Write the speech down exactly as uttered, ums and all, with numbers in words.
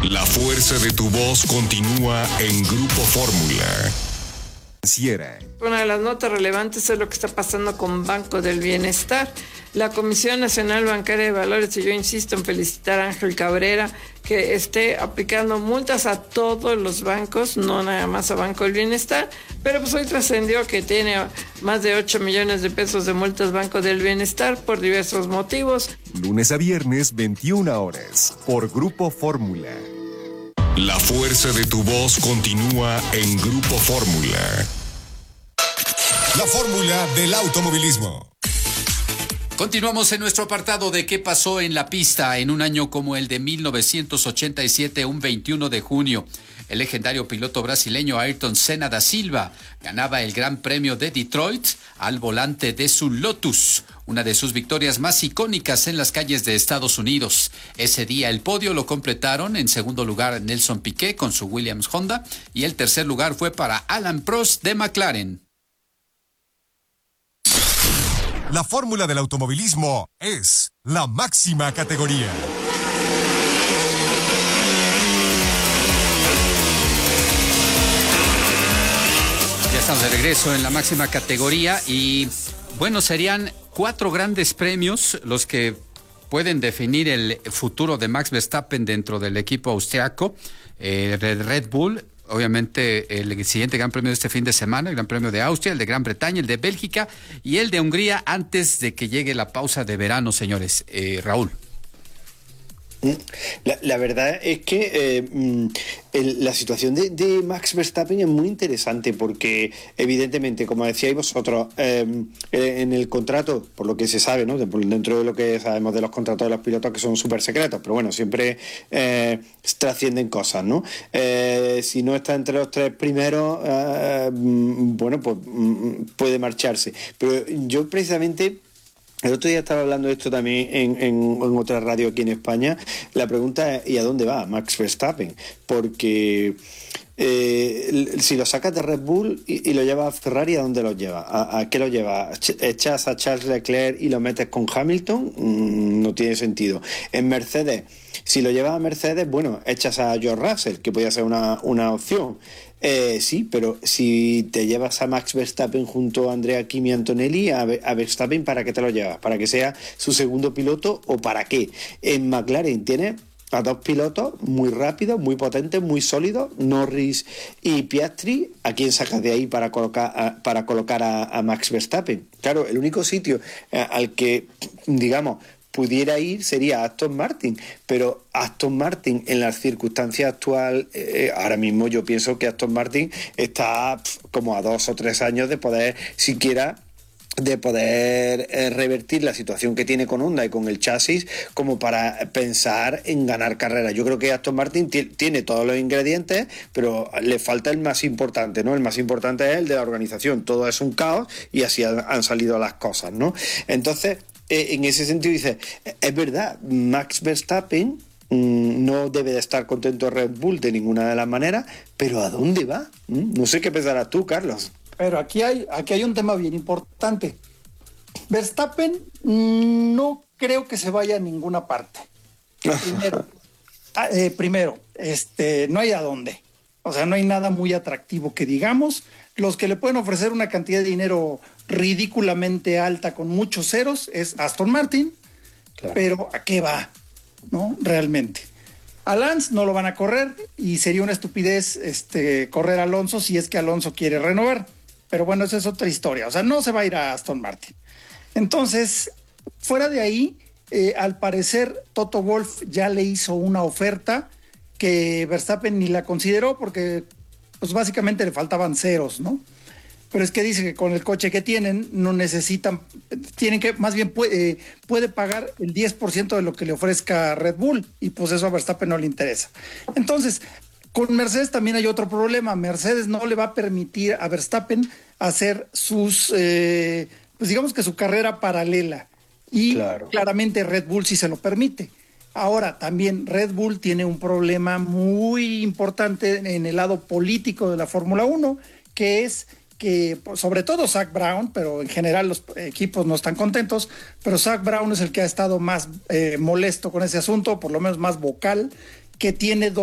La fuerza de tu voz continúa en Grupo Fórmula. Una de las notas relevantes es lo que está pasando con Banco del Bienestar. La Comisión Nacional Bancaria de Valores, y yo insisto en felicitar a Ángel Cabrera, que esté aplicando multas a todos los bancos, no nada más a Banco del Bienestar, pero pues hoy trascendió que tiene más de ocho millones de pesos de multas Banco del Bienestar por diversos motivos. Lunes a viernes, veintiuna horas, por Grupo Fórmula. La fuerza de tu voz continúa en Grupo Fórmula. La fórmula del automovilismo. Continuamos en nuestro apartado de qué pasó en la pista en un año como el de mil novecientos ochenta y siete, un veintiuno de junio. El legendario piloto brasileño Ayrton Senna da Silva ganaba el Gran Premio de Detroit al volante de su Lotus, una de sus victorias más icónicas en las calles de Estados Unidos. Ese día el podio lo completaron en segundo lugar Nelson Piquet con su Williams Honda y el tercer lugar fue para Alan Prost de McLaren. La fórmula del automovilismo es la máxima categoría. Ya estamos de regreso en la máxima categoría y bueno, serían cuatro grandes premios los que pueden definir el futuro de Max Verstappen dentro del equipo austriaco, eh, Red Bull. Obviamente el siguiente Gran Premio de este fin de semana, el Gran Premio de Austria, el de Gran Bretaña, el de Bélgica y el de Hungría antes de que llegue la pausa de verano, señores. Eh, Raúl. La, la verdad es que eh, el, la situación de, de Max Verstappen es muy interesante porque evidentemente, como decíais vosotros, eh, en el contrato, por lo que se sabe, ¿no? Dentro de lo que sabemos de los contratos de los pilotos que son súper secretos, pero bueno, siempre eh, trascienden cosas, ¿no? Eh, si no está entre los tres primeros, eh, bueno, pues puede marcharse. Pero yo precisamente... El otro día estaba hablando de esto también en, en, en otra radio aquí en España. La pregunta es, ¿y a dónde va Max Verstappen? Porque eh, si lo sacas de Red Bull y, y lo llevas a Ferrari, ¿a dónde lo llevas? ¿A, a qué lo llevas? ¿Echas a Charles Leclerc y lo metes con Hamilton? Mm, no tiene sentido. En Mercedes, si lo llevas a Mercedes, bueno, echas a George Russell, que podría ser una, una opción. Eh, sí, pero si te llevas a Max Verstappen junto a Andrea Kimi Antonelli, a, a Verstappen, ¿para qué te lo llevas? ¿Para que sea su segundo piloto o para qué? En McLaren tiene a dos pilotos muy rápidos, muy potentes, muy sólidos, Norris y Piastri. ¿A quién sacas de ahí para colocar a, para colocar a, a Max Verstappen? Claro, el único sitio eh, al que, digamos, pudiera ir sería Aston Martin, pero Aston Martin en las circunstancias actuales, eh, ahora mismo yo pienso que Aston Martin está pf, como a dos o tres años de poder siquiera de poder eh, revertir la situación que tiene con Honda y con el chasis como para pensar en ganar carreras. Yo creo que Aston Martin t- tiene todos los ingredientes, pero le falta el más importante, ¿no? El más importante es el de la organización. Todo es un caos y así han, han salido las cosas, ¿no? Entonces, eh, en ese sentido dice, es verdad, Max Verstappen mmm, no debe de estar contento Red Bull de ninguna de las maneras, pero ¿a dónde va? ¿Mm? No sé qué pensarás tú, Carlos. Pero aquí hay, aquí hay un tema bien importante. Verstappen no creo que se vaya a ninguna parte. Primero, eh, primero este, no hay a dónde. O sea, no hay nada muy atractivo que digamos. Los que le pueden ofrecer una cantidad de dinero ridículamente alta con muchos ceros es Aston Martin. Claro. Pero ¿a qué va? ¿No? Realmente. A Lance no lo van a correr y sería una estupidez este, correr a Alonso si es que Alonso quiere renovar. Pero bueno, esa es otra historia. O sea, no se va a ir a Aston Martin. Entonces, fuera de ahí, eh, al parecer Toto Wolff ya le hizo una oferta que Verstappen ni la consideró porque pues básicamente le faltaban ceros, ¿no? Pero es que dice que con el coche que tienen no necesitan, tienen que, más bien puede, eh, puede pagar el diez por ciento de lo que le ofrezca Red Bull y pues eso a Verstappen no le interesa. Entonces, con Mercedes también hay otro problema. Mercedes no le va a permitir a Verstappen hacer sus, eh, pues digamos que su carrera paralela. Y claro, claramente Red Bull sí se lo permite. Ahora, también Red Bull tiene un problema muy importante en el lado político de la Fórmula uno, que es que, sobre todo Zak Brown, pero en general los equipos no están contentos, pero Zak Brown es el que ha estado más eh, molesto con ese asunto, por lo menos más vocal, que tiene dos